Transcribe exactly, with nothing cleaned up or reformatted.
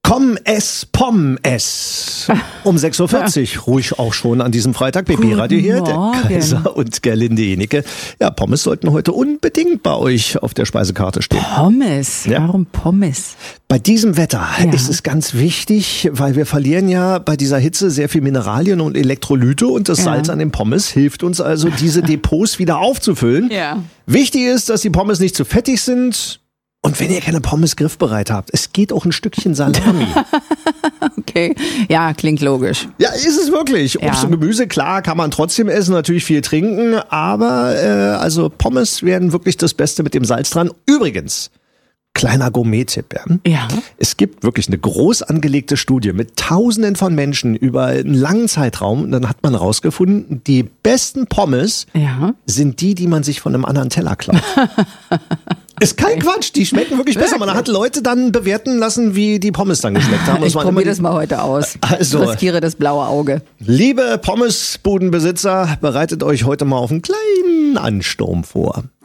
Komm, ess, Pomm, ess. Um sechs Uhr vierzig, ruhig auch schon an diesem Freitag. B B Radio hier, der Kaiser und Gerlinde Jenecke. Ja, Pommes sollten heute unbedingt bei euch auf der Speisekarte stehen. Pommes? Ja. Warum Pommes? Bei diesem Wetter Ja. ist es ganz wichtig, weil wir verlieren ja bei dieser Hitze sehr viel Mineralien und Elektrolyte und das Ja. Salz an den Pommes hilft uns also, diese Depots wieder aufzufüllen. Ja. Wichtig ist, dass die Pommes nicht zu fettig sind. Und wenn ihr keine Pommes griffbereit habt, es geht auch ein Stückchen Salami. Okay, ja, klingt logisch. Ja, ist es wirklich. Ja. Obst und Gemüse, klar, kann man trotzdem essen, natürlich viel trinken, aber äh, also Pommes wären wirklich das Beste mit dem Salz dran. Übrigens, kleiner Gourmet-Tipp. Ja. Ja. Es gibt wirklich eine groß angelegte Studie mit Tausenden von Menschen über einen langen Zeitraum. Und dann hat man rausgefunden, die besten Pommes Ja. sind die, die man sich von einem anderen Teller klaut. Ist kein Quatsch, die schmecken wirklich besser. Man hat Leute dann bewerten lassen, wie die Pommes dann geschmeckt haben. Ich man probiere immer das mal heute aus. Also- Ich riskiere das blaue Auge. Liebe Pommesbudenbesitzer, bereitet euch heute mal auf einen kleinen Ansturm vor.